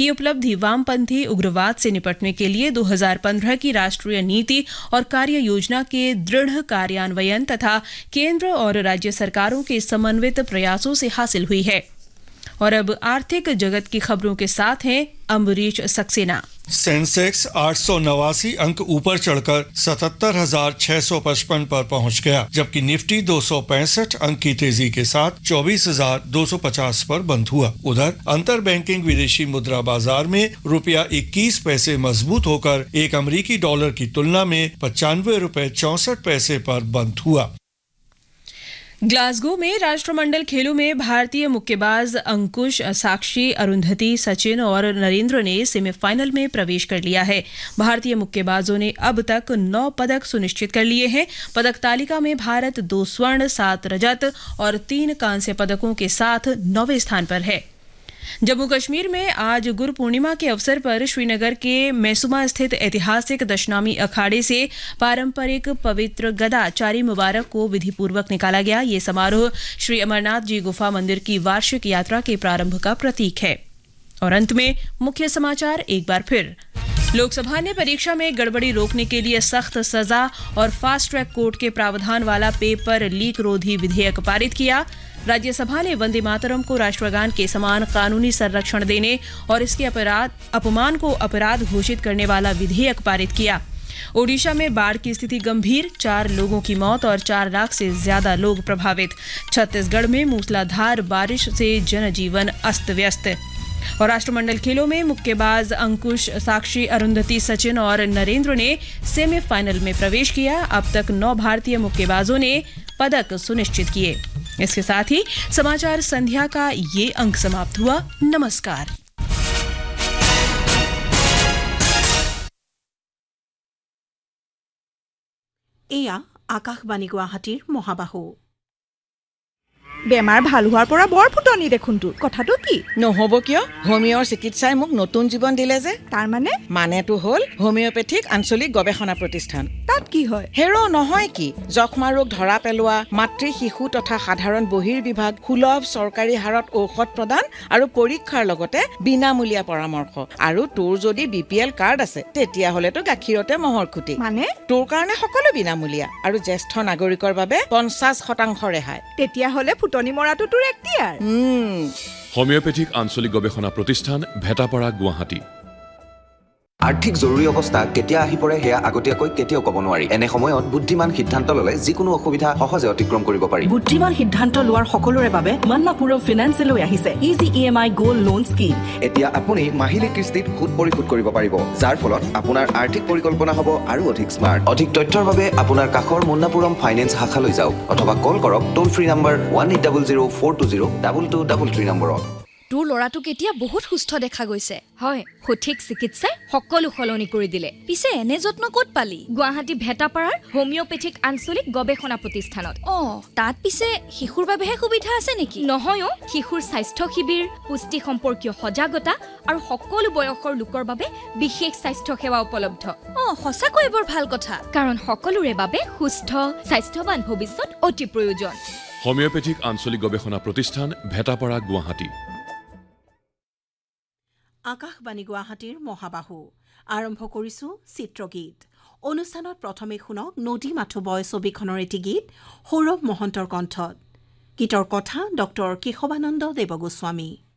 की उपलब्धि वामपंथी उग्रवाद से निपटने के लिए 2015 की राष्ट्रीय नीति और कार्य योजना के दृढ़ कार्यान्वयन तथा केंद्र और राज्य सरकारों के समन्वित प्रयासों से हासिल हुई है। और अब आर्थिक जगत की खबरों के साथ हैं अम्बरीश सक्सेना। सेंसेक्स 889 अंक ऊपर चढ़कर 77,655 पर पहुंच गया, जबकि निफ्टी 265 अंक की तेजी के साथ 24,250 पर बंद हुआ। उधर अंतर बैंकिंग विदेशी मुद्रा बाजार में रुपया 21 पैसे मजबूत होकर एक अमेरिकी डॉलर की तुलना में 95 रुपए 64 पैसे पर बंद हुआ। ग्लासगो में राष्ट्रमंडल खेलों में भारतीय मुक्केबाज अंकुश, साक्षी, अरुंधति, सचिन और नरेंद्र ने सेमीफाइनल में प्रवेश कर लिया है। भारतीय मुक्केबाजों ने अब तक 9 पदक सुनिश्चित कर लिए हैं। पदक तालिका में भारत 2 स्वर्ण, 7 रजत और 3 कांस्य पदकों के साथ 9वें स्थान पर है। जम्मू कश्मीर में आज गुरु पूर्णिमा के अवसर पर श्रीनगर के मैसूमा स्थित ऐतिहासिक दशनामी अखाड़े से पारंपरिक पवित्र गदा चारी मुबारक को विधिपूर्वक निकाला गया। ये समारोह श्री अमरनाथ जी गुफा मंदिर की वार्षिक यात्रा के प्रारंभ का प्रतीक है। और अंत में मुख्य समाचार एक बार फिर। लोकसभा ने परीक्षा में गड़बड़ी रोकने के लिए सख्त सजा और फास्ट ट्रैक कोर्ट के प्रावधान वाला पेपर लीक रोधी विधेयक पारित किया। राज्यसभा ने वंदे मातरम को राष्ट्रगान के समान कानूनी संरक्षण देने और इसके अपमान को अपराध घोषित करने वाला विधेयक पारित किया। ओडिशा में बाढ़ की स्थिति गंभीर, 4 लोगों की मौत और 4 लाख से ज्यादा लोग प्रभावित। छत्तीसगढ़ में मूसलाधार बारिश से जनजीवन अस्त व्यस्त। और राष्ट्रमंडल खेलों में मुक्केबाज अंकुश, साक्षी, अरुंधति, सचिन और नरेंद्र ने सेमीफाइनल में प्रवेश किया। अब तक 9 भारतीय मुक्केबाजों ने पदक सुनिश्चित किए। इसके साथ ही समाचार संध्या का ये अंक समाप्त हुआ। नमस्कार। এয়া আকাশবাণী গুৱাহাটীৰ মহাবাহু। বেমাৰ ভাল হোৱাৰ পৰা বৰ ফুটনি দেখোন তোৰ, কথাটো কি? নহব কিয়, হোমিওৰ চিকিৎসাই মোক নতুন জীৱন দিলে যে। তাৰ মানেটো হ'ল হোমিওপেথিক আঞ্চলিক গৱেষণা প্ৰতিষ্ঠান। তাত কি হয়? হেৰ নহয় কি, যক্ষ্মা ৰোগ ধৰা পেলোৱা, মাতৃ শিশু তথা সাধাৰণ বহিৰ্বিভাগ, সুলভ চৰকাৰী হাৰত ঔষধ প্ৰদান আৰু পৰীক্ষাৰ লগতে বিনামূলীয়া পৰামৰ্শ। আৰু তোৰ যদি BPL কাৰ্ড আছে তেতিয়াহ'লেতো গাখীৰতে মহৰ খুটি। মানে তোৰ কাৰণে সকলো বিনামূলীয়া আৰু জ্যেষ্ঠ নাগৰিকৰ বাবে 50% ৰেহাই। তেতিয়াহ'লে ফুটনি মৰাটো তোৰ এক্টিয়াৰ। হোমিওপেথিক আঞ্চলিক গৱেষণা প্ৰতিষ্ঠান, ভেটাপাৰা, গুৱাহাটী। আৰ্থিক জৰুৰী অৱস্থা কেতিয়া আহি পৰে সেয়া আগতীয়াকৈ কেতিয়াও ক'ব নোৱাৰি। এনে সময়ত বুদ্ধিমান সিদ্ধান্ত ল'লে যিকোনো অসুবিধা সহজে অতিক্ৰম কৰিব পাৰি। বুদ্ধিমান সিদ্ধান্ত লোৱাৰ সকলোৰে বাবে মন্নাপুৰম ফিনান্সে লৈ আহিছে easy EMI gold loan scheme. এতিয়া আপুনি মাহিলী কিস্তিত সুদ পৰিশোধ কৰিব পাৰিব, যাৰ ফলত আপোনাৰ আৰ্থিক পৰিকল্পনা হ'ব আৰু অধিক স্মাৰ্ট। অধিক তথ্যৰ বাবে আপোনাৰ কাষৰ মন্নাপুৰম ফাইনেন্স শাখালৈ যাওক অথবা কল কৰক টোল ফ্ৰী নম্বৰ 1800-420-2233 নম্বৰত। তোৰ ল'ৰাটোক এতিয়া বহুত সুস্থ দেখা গৈছে। হয়, সঠিক চিকিৎসাই সকলো সলনি কৰি দিলে। পিছে এনে যত্ন ক'ত পালি? গুৱাহাটী ভেটাপাৰাৰ হোমিওপেথিক আঞ্চলিক গৱেষণা প্ৰতিষ্ঠানত। তাত পিছে শিশুৰ বাবেহে সুবিধা আছে নেকি? নহয়, শিশুৰ স্বাস্থ্য শিবিৰ, পুষ্টি সম্পৰ্কীয় সজাগতা আৰু সকলো বয়সৰ লোকৰ বাবে বিশেষ স্বাস্থ্য সেৱা উপলব্ধ। সঁচাকৈ বৰ ভাল কথা, কাৰণ সকলোৰে বাবে সুস্থ স্বাস্থ্যৱান ভৱিষ্যত অতি প্ৰয়োজন। হোমিওপেথিক আঞ্চলিক গৱেষণা প্ৰতিষ্ঠান, ভেটাপাৰা, গুৱাহাটী। আকাশবাণী গুৱাহাটীৰ মহাবাহু আৰম্ভ কৰিছো চিত্ৰগীত। অনুষ্ঠানত প্ৰথমে শুনক নদী মাথো বয় ছবিখনৰ এটি গীত সৌৰভ মহন্তৰ কণ্ঠত। গীতৰ কথা ডক্টৰ কেশৱানন্দ দেৱগোস্বামী।